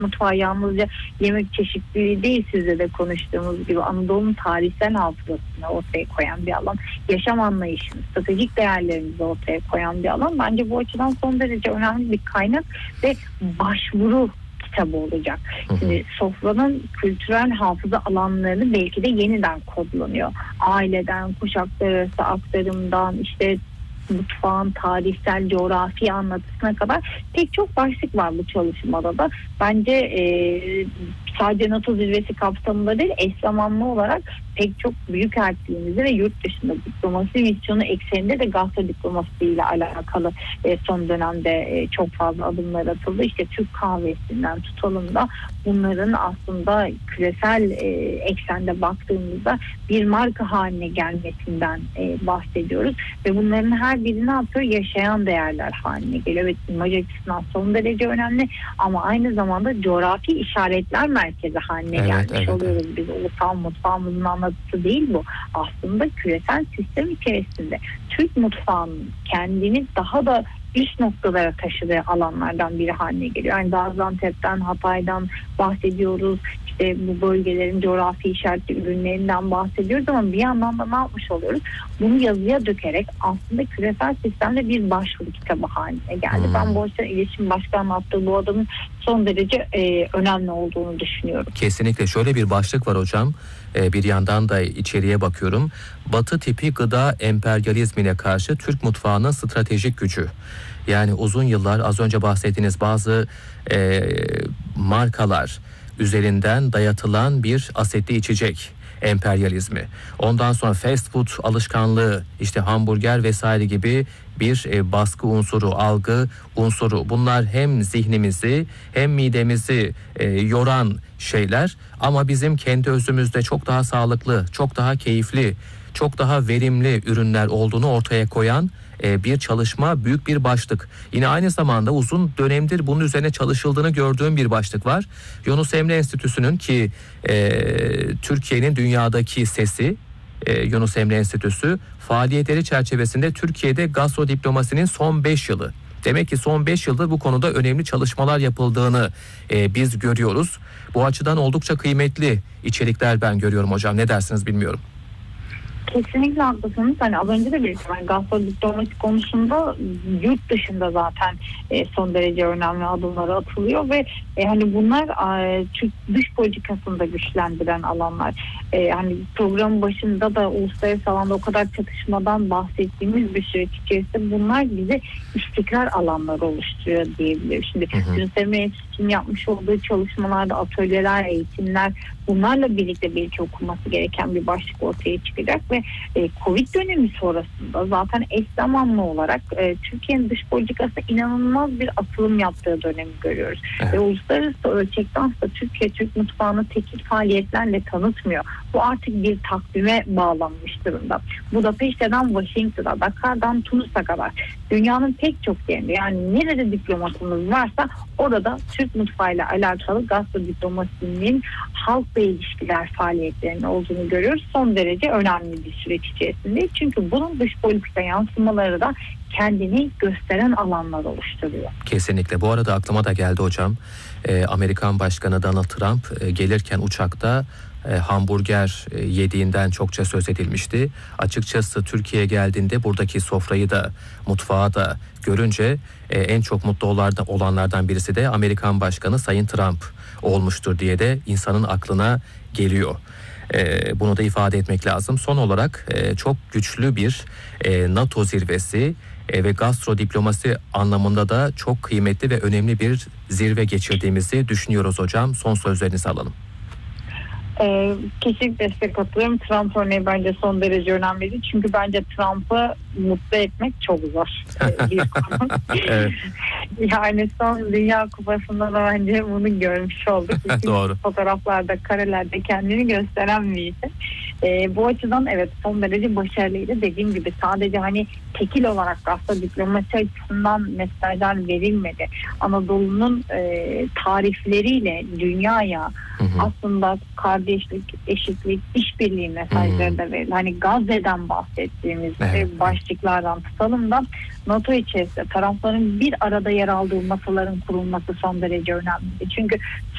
mutfağı yalnızca yemek çeşitliliği değil, sizle de konuştuğumuz gibi Anadolu'nun tarihsel hafızasını ortaya koyan bir alan. Yaşam anlayışını, stratejik değerlerimizi ortaya koyan bir alan. Bence bu açıdan son derece önemli bir kaynak ve başvuru kitabı olacak. Şimdi sofranın kültürel hafıza alanlarını belki de yeniden kodlanıyor. Aileden, kuşaklar arası aktarımdan, işte mutfağın tarihsel, coğrafi anlatısına kadar pek çok başlık var bu çalışmada da. Bence sadece NATO zirvesi kapsamında değil, eş zamanlı olarak pek çok büyükelçiliğimizi ve yurt dışında diplomasi misyonu ekseninde de gastro diplomasi ile alakalı son dönemde çok fazla adımlar atıldı. İşte Türk kahvesinden tutalım da bunların aslında küresel eksende baktığımızda bir marka haline gelmesinden bahsediyoruz ve bunların her biri ne yapıyor? Yaşayan değerler haline geliyor. Evet, imaj açısından son derece önemli ama aynı zamanda coğrafi işaretler merkezi haline gelmiş oluyoruz. Biz ulusal mutfağımızın anlatısı değil bu. Aslında küresel sistem içerisinde Türk mutfağının kendini daha da üst noktalara taşıdığı alanlardan biri haline geliyor. Yani Gaziantep'ten, Hatay'dan bahsediyoruz. İşte bu bölgelerin coğrafi işaretli ürünlerinden bahsediyoruz ama bir yandan da ne yapmış oluyoruz? Bunu yazıya dökerek aslında küresel sistemde bir başvuru kitabı haline geldi. Ben bu açıdan iletişim başkanlığı attığı bu adamın son derece önemli olduğunu düşünüyorum. Kesinlikle şöyle bir başlık var hocam. Bir yandan da içeriye bakıyorum. Batı tipi gıda emperyalizmine karşı Türk mutfağının stratejik gücü. Yani uzun yıllar az önce bahsettiğiniz bazı markalar üzerinden dayatılan bir asetli içecek emperyalizmi. Ondan sonra fast food alışkanlığı, işte hamburger vesaire gibi bir baskı unsuru, algı unsuru. Bunlar hem zihnimizi hem midemizi yoran şeyler ama bizim kendi özümüzde çok daha sağlıklı, çok daha keyifli, çok daha verimli ürünler olduğunu ortaya koyan bir çalışma, büyük bir başlık. Yine aynı zamanda uzun dönemdir bunun üzerine çalışıldığını gördüğüm bir başlık var. Yunus Emre Enstitüsü'nün ki Türkiye'nin dünyadaki sesi, Yunus Emre Enstitüsü faaliyetleri çerçevesinde Türkiye'de gastro diplomasinin son 5 yılı. Demek ki son 5 yıldır bu konuda önemli çalışmalar yapıldığını biz görüyoruz. Bu açıdan oldukça kıymetli içerikler ben görüyorum hocam. Ne dersiniz bilmiyorum. Kesinlikle haklısınız. Hani az önce de belirttim. Yani gastro diplomasi konusunda yurt dışında zaten son derece önemli adımlar atılıyor ve hani bunlar Türk dış politikasını da güçlendiren alanlar. Hani programın başında da uluslararası alanda o kadar çatışmadan bahsettiğimiz bir süreç içerisinde bunlar bize istikrar alanları oluşturuyor diyebilirim. Şimdi Yunus Emre Enstitüsü'nün yapmış olduğu çalışmalarda atölyeler, eğitimler, bunlarla birlikte belki okunması gereken bir başlık ortaya çıkacak ve Covid dönemi sonrasında zaten eş zamanlı olarak Türkiye'nin dış politikası inanılmaz bir atılım yaptığı dönemi görüyoruz. Ve uluslararası ölçekte aslında Türkiye Türk mutfağını tekil faaliyetlerle tanıtmıyor. Bu artık bir takvime bağlanmış durumda. Budapeşte'den Washington'a, Dakar'dan Tunus'a kadar dünyanın pek çok yerinde, yani nerede diplomatımız varsa orada Türk mutfağıyla alakalı gastro diplomasinin halkla ilişkiler faaliyetlerinin olduğunu görüyoruz. Son derece önemli bir süreç içerisinde. Çünkü bunun dış politika yansımaları da kendini gösteren alanlar oluşturuyor. Kesinlikle. Bu arada aklıma da geldi hocam. Amerikan Başkanı Donald Trump gelirken uçakta hamburger yediğinden çokça söz edilmişti. Açıkçası Türkiye'ye geldiğinde buradaki sofrayı da mutfağı da görünce en çok mutlu olanlardan birisi de Amerikan Başkanı Sayın Trump olmuştur diye de insanın aklına geliyor. Bunu da ifade etmek lazım. Son olarak çok güçlü bir NATO zirvesi ve gastro diplomasi anlamında da çok kıymetli ve önemli bir zirve geçirdiğimizi düşünüyoruz hocam. Son sözlerinizi alalım. Kesinlikle size katılıyorum. Trump örneği bence son derece önemliydi. Çünkü bence Trump'ı mutlu etmek çok zor bir konu. Evet. Yani son Dünya Kupası'nda da bence bunu görmüş olduk. Doğru. Fotoğraflarda, karelerde kendini gösteren biriydi. Bu açıdan evet son derece başarılıydı. Dediğim gibi sadece hani tekil olarak aslında diplomasi açısından mesajlar verilmedi. Anadolu'nun tarifleriyle dünyaya aslında kardeşlik, eşitlik, işbirliği mesajları da verildi. Hani Gazze'den bahsettiğimiz başlıklardan tutalım da NATO içerisinde tarafların bir arada yer aldığı masaların kurulması son derece önemli. Çünkü